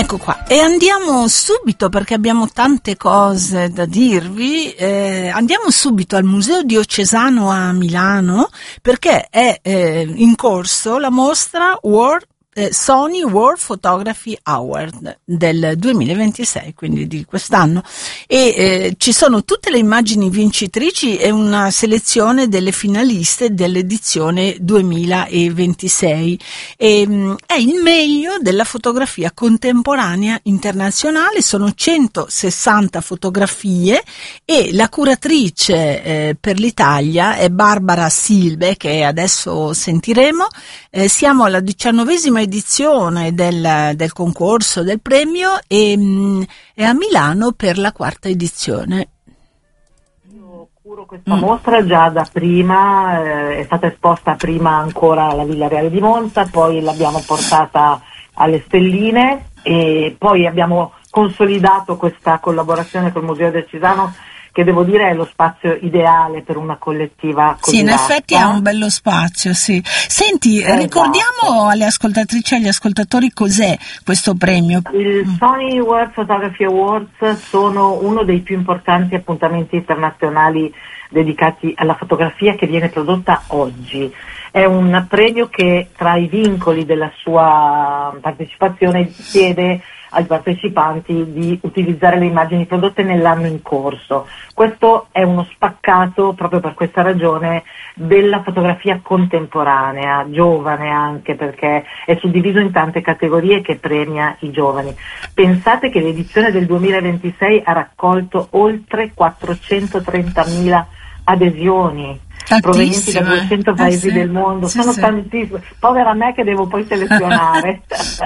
Ecco qua, e andiamo subito, perché abbiamo tante cose da dirvi, andiamo subito al Museo Diocesano a Milano, perché è in corso la mostra Sony World Photography Award del 2026, quindi di quest'anno, e ci sono tutte le immagini vincitrici e una selezione delle finaliste dell'edizione 2026. È il meglio della fotografia contemporanea internazionale, sono 160 fotografie e la curatrice per l'Italia è Barbara Silbe, che adesso sentiremo. Siamo alla 19ª edizione del concorso, del premio, e a Milano per la 4ª edizione. Io curo questa mostra già da prima, è stata esposta prima ancora alla Villa Reale di Monza, poi l'abbiamo portata alle Stelline e poi abbiamo consolidato questa collaborazione col Museo Diocesano, che devo dire è lo spazio ideale per una collettiva così. Sì, in effetti è un bello spazio, sì. Senti, esatto. Ricordiamo alle ascoltatrici e agli ascoltatori cos'è questo premio. Il Sony World Photography Awards sono uno dei più importanti appuntamenti internazionali dedicati alla fotografia che viene prodotta oggi. È un premio che tra i vincoli della sua partecipazione chiede ai partecipanti di utilizzare le immagini prodotte nell'anno in corso. Questo è uno spaccato, proprio per questa ragione, della fotografia contemporanea, giovane anche, perché è suddiviso in tante categorie che premia i giovani. Pensate che l'edizione del 2026 ha raccolto oltre 430.000 adesioni provenienti da 200 paesi del mondo. Sì, sono sì. tantissime, povera me che devo poi selezionare.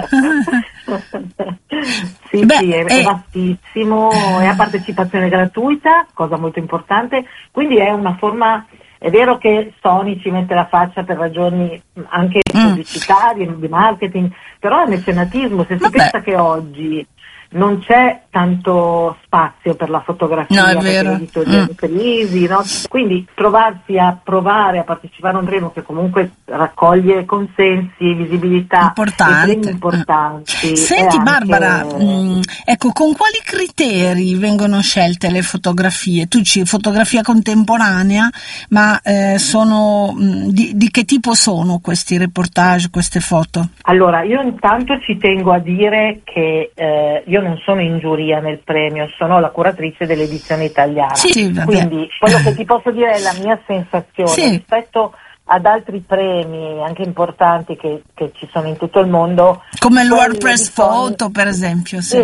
Sì, è vastissimo, è a partecipazione gratuita, cosa molto importante, quindi è una forma. È vero che Sony ci mette la faccia per ragioni anche pubblicitarie, di marketing, però è mecenatismo. Se si pensa che oggi non c'è tanto spazio per la fotografia, no, è perché vero. le editorie in crisi, no? Quindi trovarsi a provare a partecipare a un premio che comunque raccoglie consensi, visibilità e premi importanti. Senti Barbara, anche... ecco, con quali criteri vengono scelte le fotografie? Tu ci fotografia contemporanea, ma sono di che tipo sono questi reportage, queste foto? Allora, io intanto ci tengo a dire che io non sono in giuria nel premio, sono la curatrice dell'edizione italiana. Sì, quindi quello che ti posso dire è la mia sensazione rispetto ad altri premi anche importanti che ci sono in tutto il mondo, come il World Press Photo per esempio. Sì.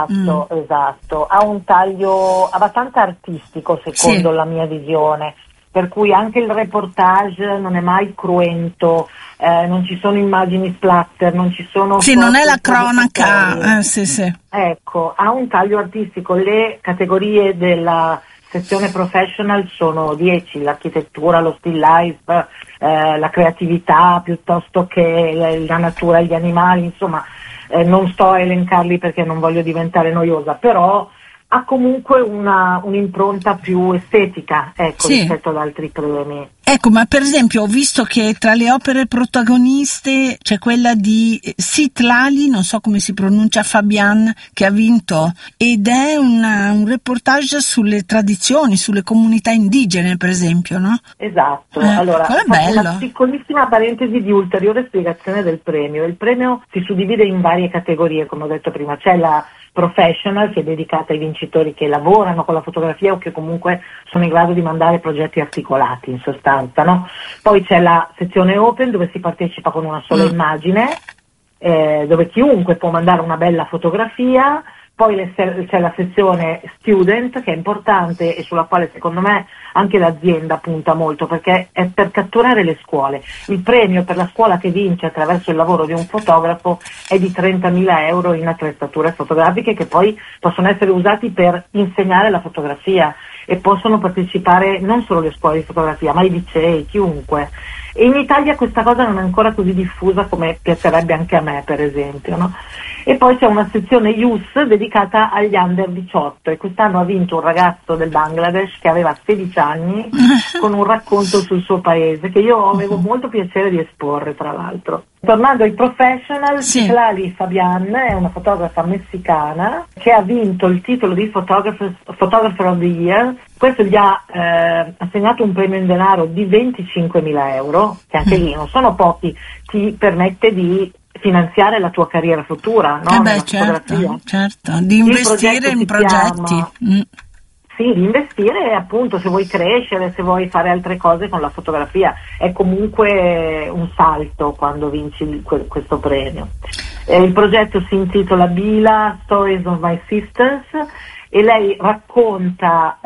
Esatto, ha un taglio abbastanza artistico secondo la mia visione, per cui anche il reportage non è mai cruento, non ci sono immagini splatter, non ci sono... Sì, non è la cronaca, sì. Ecco, ha un taglio artistico. Le categorie della sezione professional sono 10, l'architettura, lo still life, la creatività piuttosto che la natura e gli animali, insomma, non sto a elencarli perché non voglio diventare noiosa, però ha comunque un'impronta più estetica, rispetto ad altri premi. Ecco, ma per esempio ho visto che tra le opere protagoniste c'è quella di Citlali, non so come si pronuncia, Fabian, che ha vinto, ed è un reportage sulle tradizioni, sulle comunità indigene, per esempio, no? Esatto. Allora, bello. Una piccolissima parentesi di ulteriore spiegazione del premio. Il premio si suddivide in varie categorie, come ho detto prima. C'è la professional, che è dedicata ai vincitori che lavorano con la fotografia o che comunque sono in grado di mandare progetti articolati, in sostanza, no? Poi c'è la sezione open, dove si partecipa con una sola immagine, dove chiunque può mandare una bella fotografia. Poi c'è la sezione student, che è importante e sulla quale secondo me anche l'azienda punta molto, perché è per catturare le scuole. Il premio per la scuola che vince attraverso il lavoro di un fotografo è di 30.000 euro in attrezzature fotografiche, che poi possono essere usati per insegnare la fotografia, e possono partecipare non solo le scuole di fotografia, ma i licei, chiunque. E in Italia questa cosa non è ancora così diffusa come piacerebbe anche a me, per esempio, no? E poi c'è una sezione Youth dedicata agli under 18, e quest'anno ha vinto un ragazzo del Bangladesh che aveva 16 anni con un racconto sul suo paese, che io avevo molto piacere di esporre, tra l'altro. Tornando ai professional, Sì. Citlali Fabian è una fotografa messicana che ha vinto il titolo di Photographer of the Year. Questo gli ha assegnato un premio in denaro di 25.000 euro, che anche lì non sono pochi, ti permette di finanziare la tua carriera futura, no? Nella fotografia. certo, di investire in progetti. Sì, di investire appunto se vuoi crescere, se vuoi fare altre cose con la fotografia. È comunque un salto quando vinci questo premio. Il progetto si intitola Bila, Stories of My Sisters, e lei racconta,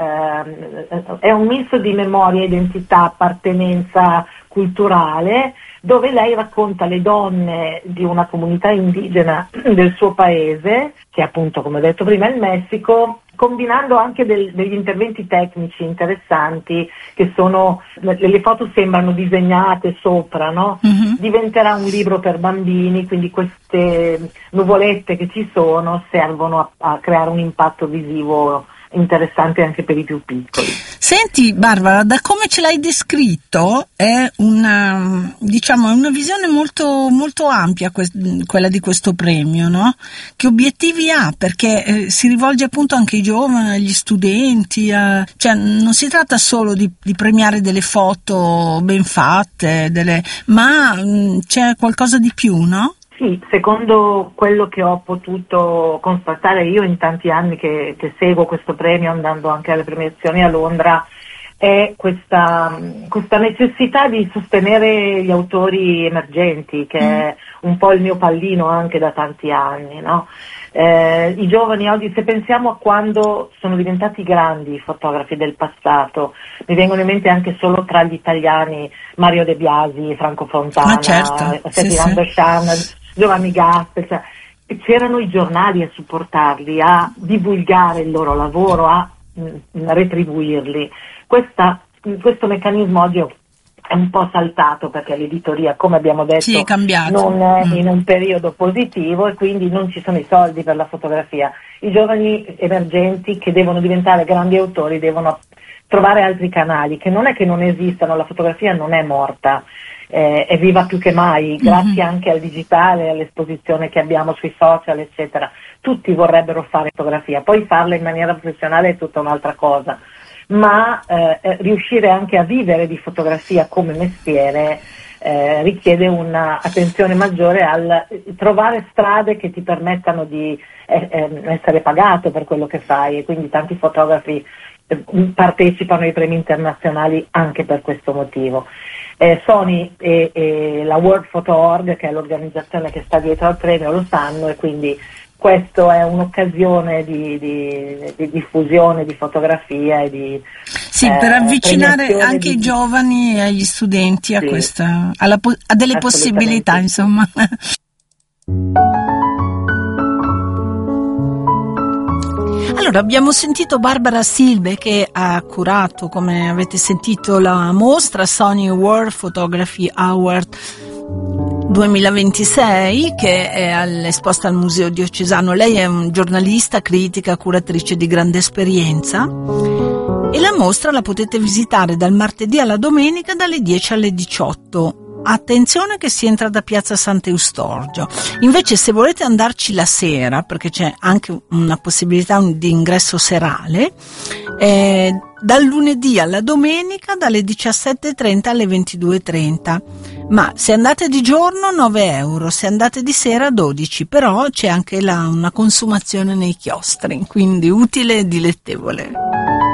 è un misto di memoria, identità, appartenenza culturale, dove lei racconta le donne di una comunità indigena del suo paese, che appunto, come ho detto prima, è il Messico, combinando anche degli interventi tecnici interessanti, che sono, le foto sembrano disegnate sopra, no? Diventerà un libro per bambini, quindi queste nuvolette che ci sono servono a creare un impatto visivo interessante anche per i più piccoli. Senti Barbara, da come ce l'hai descritto è una visione molto, molto ampia quella di questo premio, no? Che obiettivi ha? Perché si rivolge appunto anche ai giovani, agli studenti, cioè non si tratta solo di premiare delle foto ben fatte, ma c'è qualcosa di più, no? Sì, secondo quello che ho potuto constatare io in tanti anni che seguo questo premio, andando anche alle premiazioni a Londra, è questa necessità di sostenere gli autori emergenti, che è un po' il mio pallino anche da tanti anni, no? I giovani oggi, se pensiamo a quando sono diventati grandi i fotografi del passato, mi vengono in mente anche solo tra gli italiani Mario De Biasi, Franco Fontana, Ferdinando Scianna, Giovanni Gasperi, cioè, c'erano i giornali a supportarli, a divulgare il loro lavoro, a retribuirli. Questo meccanismo oggi è un po' saltato perché l'editoria, come abbiamo detto, è cambiato. Non è in un periodo positivo e quindi non ci sono i soldi per la fotografia. I giovani emergenti che devono diventare grandi autori devono trovare altri canali, che non è che non esistano, la fotografia non è morta, è viva più che mai, grazie anche al digitale, all'esposizione che abbiamo sui social, eccetera. Tutti vorrebbero fare fotografia, poi farla in maniera professionale è tutta un'altra cosa, ma riuscire anche a vivere di fotografia come mestiere richiede un'attenzione maggiore al trovare strade che ti permettano di essere pagato per quello che fai, e quindi tanti fotografi partecipano ai premi internazionali anche per questo motivo. Sony e la World Photo Org, che è l'organizzazione che sta dietro al premio, lo sanno, e quindi questo è un'occasione di diffusione di fotografia e di per avvicinare anche i giovani e agli studenti a a delle possibilità, insomma. Allora, abbiamo sentito Barbara Silbe, che ha curato, come avete sentito, la mostra Sony World Photography Award 2026, che è esposta al Museo Diocesano. Lei è un giornalista, critica, curatrice di grande esperienza, e la mostra la potete visitare dal martedì alla domenica dalle 10 alle 18. Attenzione che si entra da Piazza Sant'Eustorgio. Invece, se volete andarci la sera, perché c'è anche una possibilità di ingresso serale, dal lunedì alla domenica dalle 17.30 alle 22.30. Ma se andate di giorno 9 euro, se andate di sera 12, però c'è anche una consumazione nei chiostri, quindi utile e dilettevole.